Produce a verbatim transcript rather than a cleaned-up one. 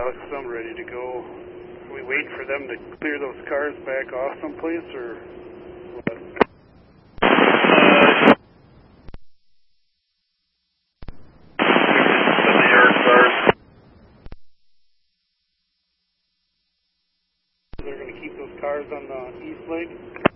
Alex, I'm ready to go. Can we wait for them to clear those cars back off someplace, or what? They're going to keep those cars on the east leg?